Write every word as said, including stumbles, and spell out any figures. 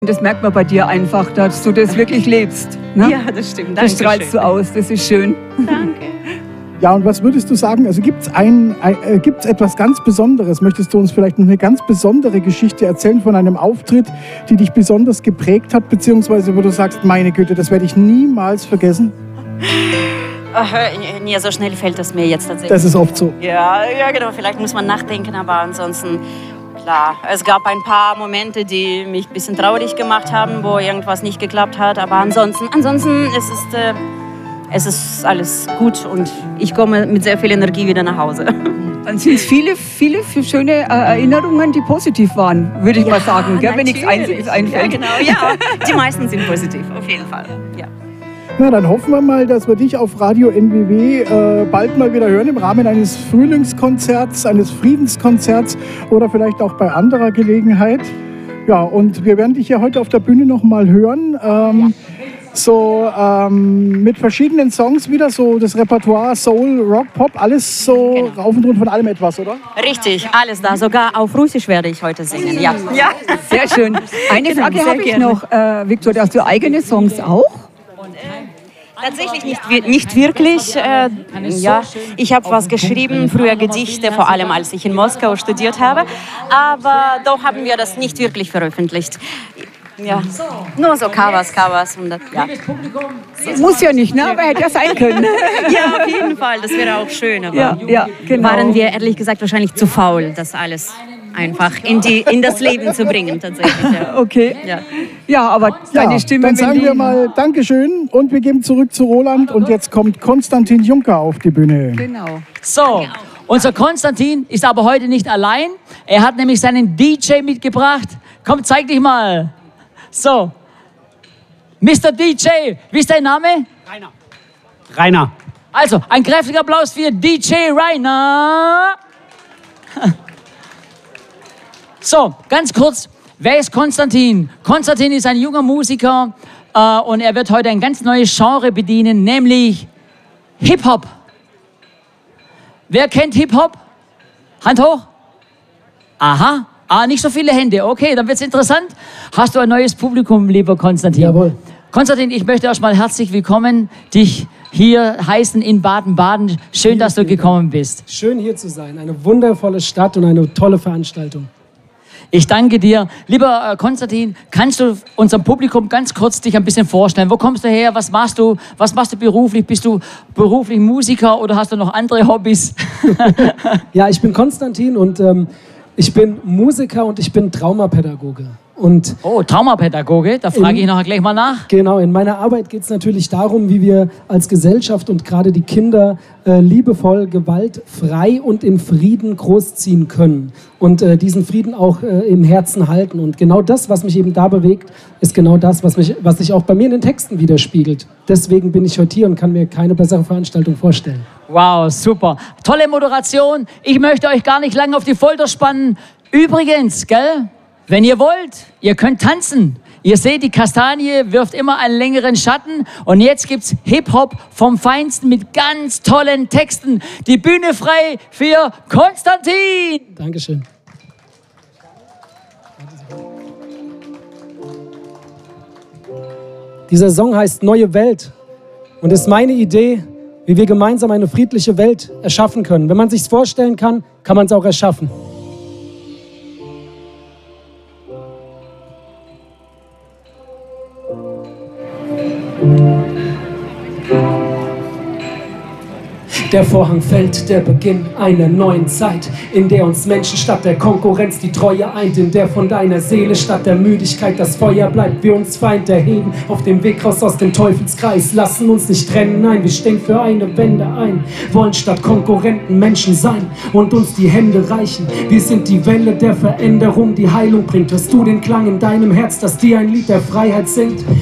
Das merkt man bei dir einfach, dass du das wirklich lebst. Ne? Ja, das stimmt. Das strahlst du aus, das ist schön. Danke. Ja, und was würdest du sagen, also gibt es ein, äh, gibt's etwas ganz Besonderes? Möchtest du uns vielleicht noch eine ganz besondere Geschichte erzählen von einem Auftritt, die dich besonders geprägt hat, beziehungsweise wo du sagst, meine Güte, das werde ich niemals vergessen? Ach, nee, so schnell fällt das mir jetzt tatsächlich. Das ist oft so. Ja, ja, genau, vielleicht muss man nachdenken, aber ansonsten, klar. Es gab ein paar Momente, die mich ein bisschen traurig gemacht haben, wo irgendwas nicht geklappt hat, aber ansonsten, ansonsten es ist äh, es ist alles gut und ich komme mit sehr viel Energie wieder nach Hause. Dann sind es viele, viele schöne äh, Erinnerungen, die positiv waren, würde ich Ja, mal sagen, gell, wenn nichts natürlich. Einziges einfällt. Ja, genau, ja. Die meisten sind positiv, auf jeden Fall. Ja. Na, dann hoffen wir mal, dass wir dich auf Radio N W W äh, bald mal wieder hören im Rahmen eines Frühlingskonzerts, eines Friedenskonzerts oder vielleicht auch bei anderer Gelegenheit. Ja, und wir werden dich ja heute auf der Bühne noch mal hören. Ähm, so ähm, mit verschiedenen Songs wieder, so das Repertoire Soul, Rock, Pop, alles so Genau. rauf und runter von allem etwas, oder? Richtig, alles da. Sogar auf Russisch werde ich heute singen. Ja. Ja. Sehr schön. Eine Genau, Frage sehr habe ich gerne. noch, äh, Viktor, hast du eigene Songs auch? Tatsächlich nicht, wir- nicht wirklich. Äh, ja, ich habe was geschrieben, früher Gedichte, vor allem als ich in Moskau studiert habe. Aber doch haben wir das nicht wirklich veröffentlicht. Ja, nur so Covers, Covers. Und das, ja. Muss ja nicht, ne? Aber hätte ja sein können. ja, auf jeden Fall, das wäre auch schön. Aber Ja, ja, genau. waren wir ehrlich gesagt wahrscheinlich zu faul, das alles einfach in, die, in das Leben zu bringen, tatsächlich. Ja. Okay. Ja. Ja, aber deine Ja, Stimme... dann wenn sagen die- wir mal Dankeschön und wir gehen zurück zu Roland und jetzt kommt Konstantin Juncker auf die Bühne. Genau. So, unser Konstantin ist aber heute nicht allein. Er hat nämlich seinen D J mitgebracht. Komm, zeig dich mal. So, Mister D J, wie ist dein Name? Rainer. Rainer. Also, ein kräftiger Applaus für D J Rainer. So, ganz kurz, wer ist Konstantin? Konstantin ist ein junger Musiker äh, und er wird heute ein ganz neues Genre bedienen, nämlich Hip-Hop. Wer kennt Hip-Hop? Hand hoch. Aha. Ah, nicht so viele Hände. Okay, dann wird's interessant. Hast du ein neues Publikum, lieber Konstantin? Jawohl. Konstantin, ich möchte erstmal herzlich willkommen, dich hier heißen in Baden-Baden. Schön, dass du gekommen bist. Schön hier zu sein. Eine wundervolle Stadt und eine tolle Veranstaltung. Ich danke dir. Lieber äh, Konstantin, kannst du unserem Publikum ganz kurz dich ein bisschen vorstellen? Wo kommst du her? Was machst du? Was machst du beruflich? Bist du beruflich Musiker oder hast du noch andere Hobbys? Ja, ich bin Konstantin und ähm, ich bin Musiker und ich bin Traumapädagoge. Und Oh, Traumapädagoge, da frage ich nachher gleich mal nach. genau, in meiner Arbeit geht es natürlich darum, wie wir als Gesellschaft und gerade die Kinder äh, liebevoll, gewaltfrei und in Frieden großziehen können. Und äh, diesen Frieden auch äh, im Herzen halten. Und genau das, was mich eben da bewegt, ist genau das, was, mich, was sich auch bei mir in den Texten widerspiegelt. Deswegen bin ich heute hier und kann mir keine bessere Veranstaltung vorstellen. Wow, super. Tolle Moderation. Ich möchte euch gar nicht lange auf die Folter spannen. Übrigens, gell, wenn ihr wollt, ihr könnt tanzen. Ihr seht, die Kastanie wirft immer einen längeren Schatten. Und jetzt gibt's Hip-Hop vom Feinsten mit ganz tollen Texten. Die Bühne frei für Konstantin. Dankeschön. Dieser Song heißt Neue Welt und ist meine Idee, wie wir gemeinsam eine friedliche Welt erschaffen können. Wenn man sich's vorstellen kann, kann man es auch erschaffen. Der Vorhang fällt, der Beginn einer neuen Zeit, in der uns Menschen statt der Konkurrenz die Treue eint, in der von deiner Seele statt der Müdigkeit das Feuer bleibt, wir uns Feind erheben, auf dem Weg raus aus dem Teufelskreis, lassen uns nicht trennen, nein, wir stehen für eine Wende ein, wollen statt Konkurrenten Menschen sein und uns die Hände reichen, wir sind die Welle der Veränderung, die Heilung bringt, hörst du den Klang in deinem Herz, dass dir ein Lied der Freiheit singt?